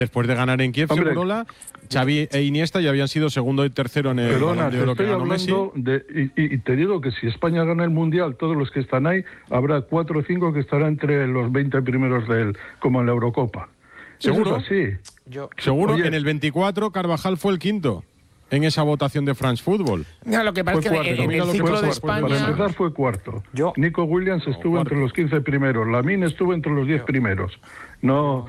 Después de ganar en Kiev, Segurola, Xavi e Iniesta ya habían sido segundo y tercero en el Balón de Oro que ganó Messi. Y te digo que si España gana el Mundial, todos los que están ahí, habrá 4 o 5 que estarán entre los 20 primeros como en la Eurocopa. ¿Seguro? Sí. Seguro. Oye, en el 24 Carvajal fue el quinto en esa votación de France Football. No, lo que pasa es que en el ciclo de España... Para empezar fue cuarto. Nico Williams estuvo entre los 15 primeros. Lamine estuvo entre los 10 primeros. No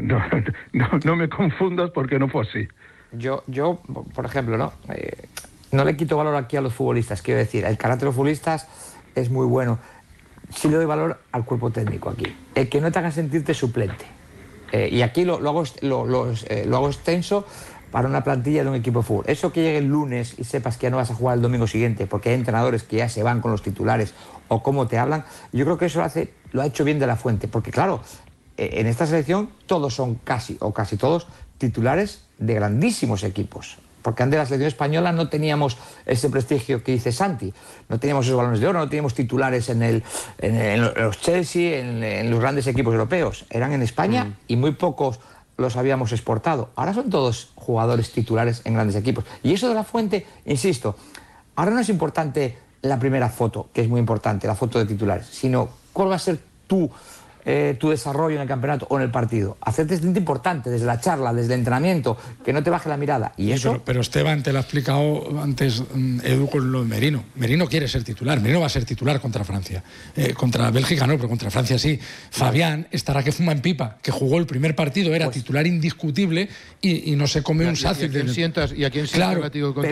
me confundas porque no fue así. Yo por ejemplo, no le quito valor aquí a los futbolistas. Quiero decir, el carácter de los futbolistas es muy bueno. Sí le doy valor al cuerpo técnico aquí. El que no te haga sentirte suplente. Y aquí lo hago extenso para una plantilla de un equipo de fútbol. Eso que llegue el lunes y sepas que ya no vas a jugar el domingo siguiente porque hay entrenadores que ya se van con los titulares o cómo te hablan, yo creo que eso lo ha hecho bien De La Fuente. Porque claro, en esta selección todos son casi todos titulares de grandísimos equipos. Porque antes de la selección española no teníamos ese prestigio que dice Santi. No teníamos esos balones de oro, no teníamos titulares en los Chelsea, en los grandes equipos europeos. Eran en España y muy pocos los habíamos exportado. Ahora son todos jugadores titulares en grandes equipos. Y eso De La Fuente, insisto, ahora no es importante la primera foto, que es muy importante, la foto de titulares, sino cuál va a ser tu desarrollo en el campeonato o en el partido. Hacerte importante desde la charla, desde el entrenamiento, que no te baje la mirada. Y eso... pero Esteban, te lo ha explicado antes Edu con lo de Merino. Merino quiere ser titular. Merino va a ser titular contra Francia. Contra Bélgica no, pero contra Francia sí. Fabián estará que fuma en pipa, que jugó el primer partido, era titular indiscutible y no se come un sácil. ¿Y a quién sientas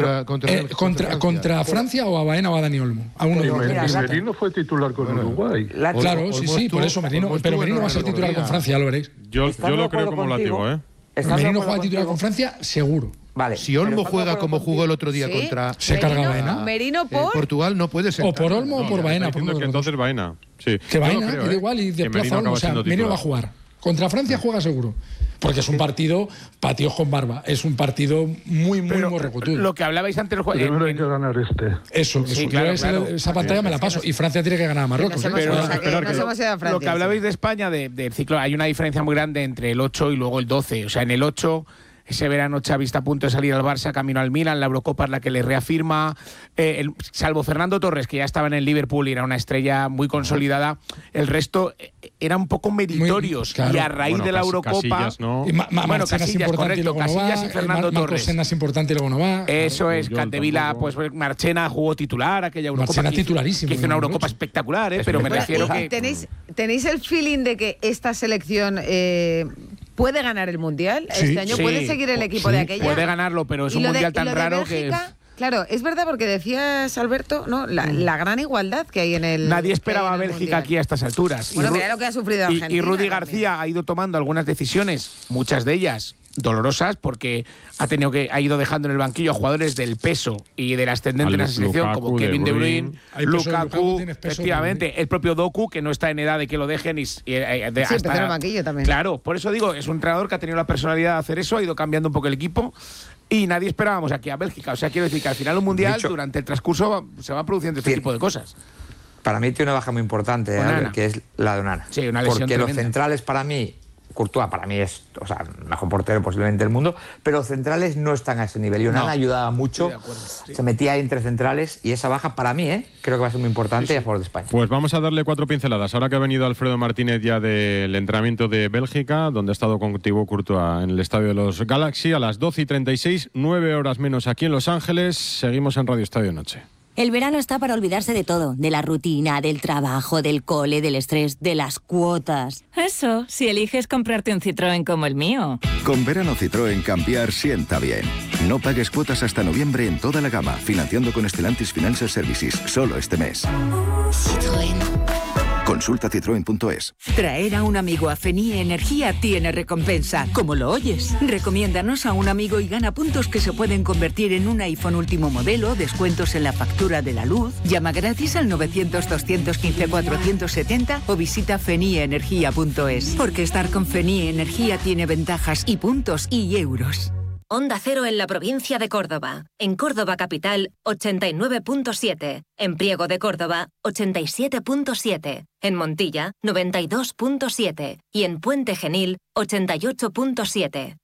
contra Francia o a Baena o a Dani Olmo? A uno de los. Merino fue titular con Uruguay. Claro, sí, por eso Merino. Pero Merino va a ser titular con Francia, ya lo veréis. Yo lo creo como lativo, ¿eh? Merino juega titular con Francia, seguro. Vale. Si Olmo juega como jugó el otro día contra... Se carga Baena. Merino por... Portugal no puede ser. O por Olmo o por Baena. Que entonces Baena. Sí. Que Baena, da igual, y desplaza Olmo. O sea, Merino va a jugar. Contra Francia juega seguro. Porque es un partido patíos con barba. Es un partido muy recutudo. Lo que hablabais antes... Primero hay que ganar Eso. Sí, claro. Esa pantalla me la paso. Y Francia tiene que ganar a Marruecos. Lo que hablabais de España, del ciclo, hay una diferencia muy grande entre el 8 y luego el 12. O sea, en el 8... Ese verano Xavi está a punto de salir al Barça, camino al Milan, la Eurocopa es la que le reafirma, salvo Fernando Torres, que ya estaba en el Liverpool y era una estrella muy consolidada, el resto eran un poco meritorios. Y a raíz de la Eurocopa... Casillas, ¿no? Casillas, correcto, Casillas y Fernando Torres. Marchena es importante y luego no va. Eso es, Capdevila, pues Marchena jugó titular aquella Eurocopa. Marchena titularísimo. Que hizo una Eurocopa espectacular, pero me refiero que... ¿Tenéis el feeling de que esta selección... ¿puede ganar el Mundial este año? ¿Puede seguir el equipo de aquella? Puede ganarlo, pero es un Mundial tan raro que... Claro, es verdad, porque decías, Alberto, ¿no? La gran igualdad que hay en el... Nadie esperaba a Bélgica aquí a estas alturas. Bueno, mira lo que ha sufrido Argentina. Y Rudi García ha ido tomando algunas decisiones, muchas de ellas dolorosas, porque ha ido dejando en el banquillo a jugadores del peso y del ascendente en la selección, como Kevin De Bruyne, Lukaku, efectivamente, el propio Doku, que no está en edad de que lo dejen hasta en el banquillo también. Claro, por eso digo, es un entrenador que ha tenido la personalidad de hacer eso, ha ido cambiando un poco el equipo y nadie esperábamos aquí a Bélgica. O sea, quiero decir que al final un mundial, durante el transcurso, se va produciendo este tipo de cosas. Para mí tiene una baja muy importante, que es la de Onana. Sí, una lesión porque tremenda. Los centrales para mí... Courtois para mí es el mejor portero posiblemente del mundo, pero los centrales no están a ese nivel. Y Onana ayudaba mucho, se metía ahí entre centrales, y esa baja para mí creo que va a ser muy importante a favor de España. Pues vamos a darle 4 pinceladas. Ahora que ha venido Alfredo Martínez ya del entrenamiento de Bélgica, donde ha estado con Thibaut Courtois en el estadio de los Galaxy, a las 12:36, 9 horas menos aquí en Los Ángeles. Seguimos en Radio Estadio Noche. El verano está para olvidarse de todo, de la rutina, del trabajo, del cole, del estrés, de las cuotas. Eso, si eliges comprarte un Citroën como el mío. Con verano Citroën cambiar sienta bien. No pagues cuotas hasta noviembre en toda la gama, financiando con Stellantis Financial Services, solo este mes. Citroën. Consulta citroen.es. Traer a un amigo a Fenie Energía tiene recompensa, como lo oyes. Recomiéndanos a un amigo y gana puntos que se pueden convertir en un iPhone último modelo, descuentos en la factura de la luz. Llama gratis al 900-215-470 o visita fenieenergia.es. Porque estar con Fenie Energía tiene ventajas y puntos y euros. Onda Cero en la provincia de Córdoba. En Córdoba Capital, 89.7. En Priego de Córdoba, 87.7. En Montilla, 92.7. Y en Puente Genil, 88.7.